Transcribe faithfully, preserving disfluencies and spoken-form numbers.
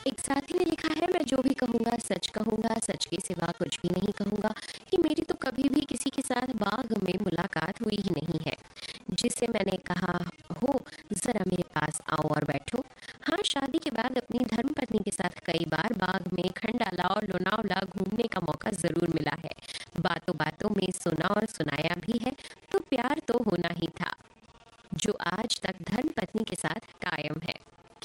एक साथी ने लिखा है, मैं जो भी कहूँगा सच कहूँगा, सच के सिवा कुछ भी नहीं कहूँगा कि मेरी तो कभी भी किसी के साथ बाग में मुलाकात हुई ही नहीं है। जिससे मैंने कहा हो ज़रा मेरे पास आओ और बैठो। हाँ, शादी के बाद अपनी धर्मपत्नी के साथ कई बार बाग में खंडाला और लोनावला घूमने का मौका ज़रूर मिला है। बातों बातों में सुना और सुनाया भी है, तो प्यार तो होना ही था, जो आज तक धर्मपत्नी के साथ कायम है।